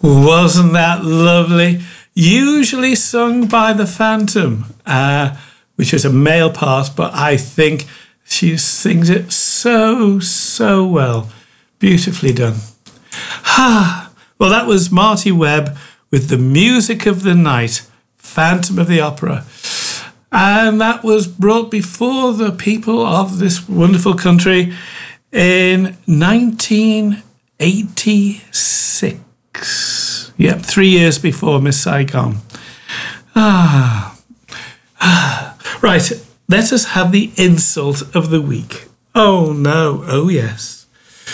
Wasn't that lovely? Usually sung by the Phantom, which is a male part, but I think she sings it so well. Beautifully done. Well, that was Marty Webb with The Music of the Night, Phantom of the Opera. And that was brought before the people of this wonderful country in 1986. Yep, 3 years before Miss Saigon. Right, let us have the insult of the week. Oh no, oh yes.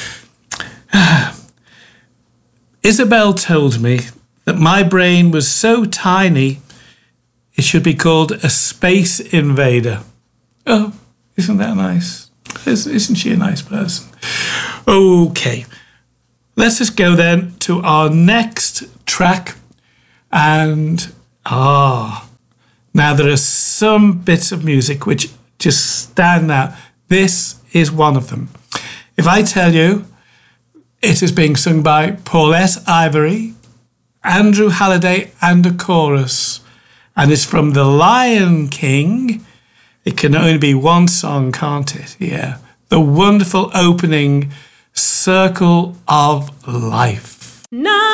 Isabel told me that my brain was so tiny it should be called a space invader. Oh, isn't that nice? Isn't she a nice person? Okay, let us go then to our next track. And now there are some bits of music which just stand out. This is one of them. If I tell you it is being sung by Paulette Ivory, Andrew Halliday and a chorus, and it's from The Lion King. It can only be one song, can't it? Yeah. The wonderful opening, Circle of Life.